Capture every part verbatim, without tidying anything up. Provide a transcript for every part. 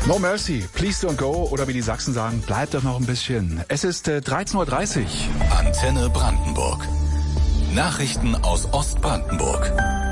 No Mercy, Please Don't Go oder wie die Sachsen sagen, bleibt doch noch ein bisschen. Es ist äh, dreizehn Uhr dreißig. Antenne Brandenburg. Nachrichten aus Ostbrandenburg.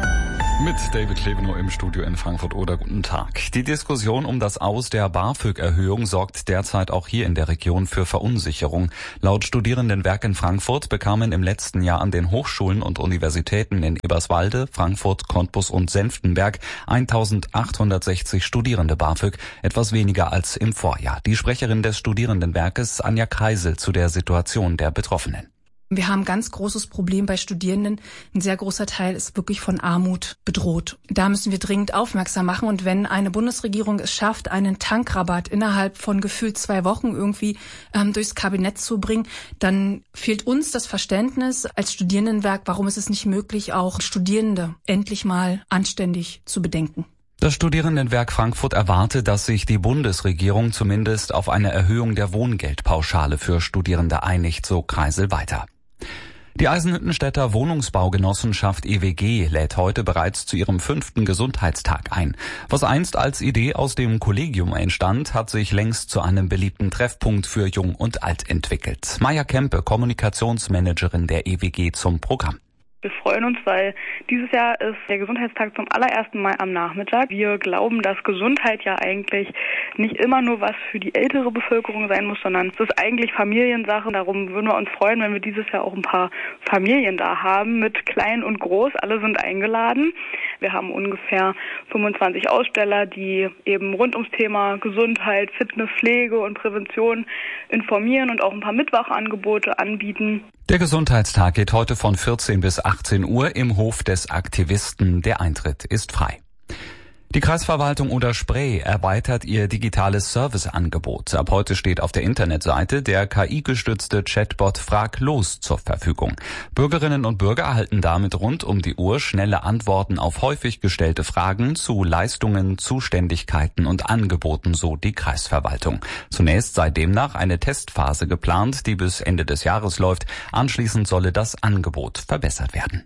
Mit David Klebenow im Studio in Frankfurt-Oder. Guten Tag. Die Diskussion um das Aus der BAföG-Erhöhung sorgt derzeit auch hier in der Region für Verunsicherung. Laut Studierendenwerk in Frankfurt bekamen im letzten Jahr an den Hochschulen und Universitäten in Eberswalde, Frankfurt, Cottbus und Senftenberg eintausendachthundertsechzig Studierende BAföG, etwas weniger als im Vorjahr. Die Sprecherin des Studierendenwerkes Anja Kreisel zu der Situation der Betroffenen. Wir haben ein ganz großes Problem bei Studierenden. Ein sehr großer Teil ist wirklich von Armut bedroht. Da müssen wir dringend aufmerksam machen. Und wenn eine Bundesregierung es schafft, einen Tankrabatt innerhalb von gefühlt zwei Wochen irgendwie ähm, durchs Kabinett zu bringen, dann fehlt uns das Verständnis als Studierendenwerk, warum ist es nicht möglich, auch Studierende endlich mal anständig zu bedenken. Das Studierendenwerk Frankfurt erwarte, dass sich die Bundesregierung zumindest auf eine Erhöhung der Wohngeldpauschale für Studierende einigt, so Kreisel weiter. Die Eisenhüttenstädter Wohnungsbaugenossenschaft E W G lädt heute bereits zu ihrem fünften Gesundheitstag ein. Was einst als Idee aus dem Kollegium entstand, hat sich längst zu einem beliebten Treffpunkt für Jung und Alt entwickelt. Maja Kempe, Kommunikationsmanagerin der E W G, zum Programm. Wir freuen uns, weil dieses Jahr ist der Gesundheitstag zum allerersten Mal am Nachmittag. Wir glauben, dass Gesundheit ja eigentlich nicht immer nur was für die ältere Bevölkerung sein muss, sondern es ist eigentlich Familiensache. Darum würden wir uns freuen, wenn wir dieses Jahr auch ein paar Familien da haben, mit klein und groß. Alle sind eingeladen. Wir haben ungefähr fünfundzwanzig Aussteller, die eben rund ums Thema Gesundheit, Fitness, Pflege und Prävention informieren und auch ein paar Mitmachangebote anbieten. Der Gesundheitstag geht heute von vierzehn bis achtzehn Uhr im Hof des Aktivisten. Der Eintritt ist frei. Die Kreisverwaltung Oder-Spree erweitert ihr digitales Serviceangebot. Ab heute steht auf der Internetseite der K I-gestützte Chatbot Frag los zur Verfügung. Bürgerinnen und Bürger erhalten damit rund um die Uhr schnelle Antworten auf häufig gestellte Fragen zu Leistungen, Zuständigkeiten und Angeboten, so die Kreisverwaltung. Zunächst sei demnach eine Testphase geplant, die bis Ende des Jahres läuft. Anschließend solle das Angebot verbessert werden.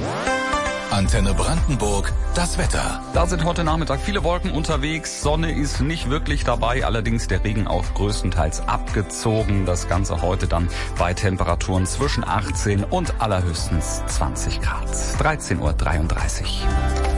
Antenne Brandenburg, das Wetter. Da sind heute Nachmittag viele Wolken unterwegs. Sonne ist nicht wirklich dabei, allerdings der Regen auch größtenteils abgezogen. Das Ganze heute dann bei Temperaturen zwischen achtzehn und allerhöchstens zwanzig Grad. dreizehn Uhr dreiunddreißig.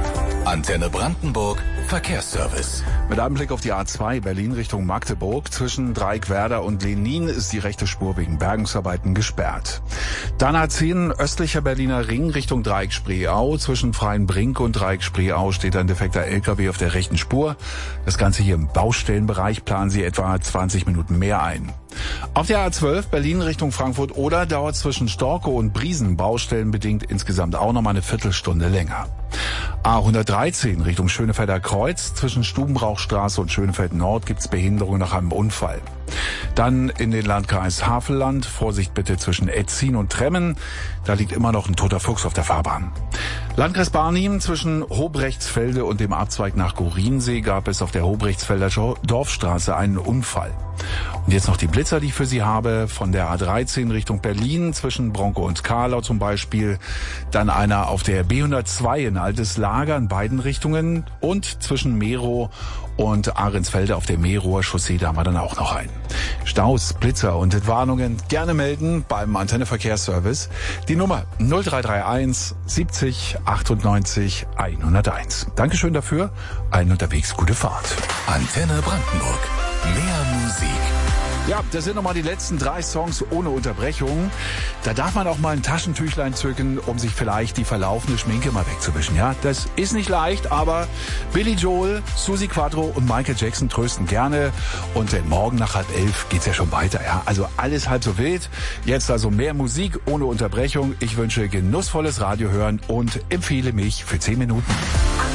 Antenne Brandenburg, Verkehrsservice. Mit einem Blick auf die A zwei Berlin Richtung Magdeburg. Zwischen Dreieckwerder und Lenin ist die rechte Spur wegen Bergungsarbeiten gesperrt. Dann A zehn östlicher Berliner Ring Richtung Dreieck Spreeau. Zwischen Freienbrink und Dreieck Spreeau steht ein defekter L K W auf der rechten Spur. Das Ganze hier im Baustellenbereich, planen Sie etwa zwanzig Minuten mehr ein. Auf der A zwölf Berlin Richtung Frankfurt-Oder dauert zwischen Storkow und Briesen baustellenbedingt insgesamt auch noch mal eine Viertelstunde länger. A hundertdreizehn Richtung Schönefelder Kreuz. Zwischen Stubenrauchstraße und Schönefeld Nord gibt's Behinderungen nach einem Unfall. Dann in den Landkreis Havelland. Vorsicht bitte zwischen Etzin und Tremmen. Da liegt immer noch ein toter Fuchs auf der Fahrbahn. Landkreis Barnim. Zwischen Hobrechtsfelde und dem Abzweig nach Gorinsee gab es auf der Hobrechtsfelder Dorfstraße einen Unfall. Und jetzt noch die Blitzer, die ich für Sie habe. Von der A dreizehn Richtung Berlin, zwischen Bronco und Karlau zum Beispiel. Dann einer auf der B hundertzwei in Altes Lager in beiden Richtungen. Und zwischen Merow und Ahrensfelde auf der Merower Chaussee, da haben wir dann auch noch einen. Staus, Blitzer und Entwarnungen gerne melden beim Antenne Verkehrsservice. Die Nummer null drei drei eins siebzig achtundneunzig hunderteins. Dankeschön dafür. Allen unterwegs gute Fahrt. Antenne Brandenburg. Mehr Musik. Ja, das sind nochmal die letzten drei Songs ohne Unterbrechung. Da darf man auch mal ein Taschentüchlein zücken, um sich vielleicht die verlaufene Schminke mal wegzuwischen. Ja, das ist nicht leicht, aber Billy Joel, Suzi Quatro und Michael Jackson trösten gerne. Und äh, morgen nach halb elf geht's ja schon weiter. Ja, also alles halb so wild. Jetzt also mehr Musik ohne Unterbrechung. Ich wünsche genussvolles Radio hören und empfehle mich für zehn Minuten.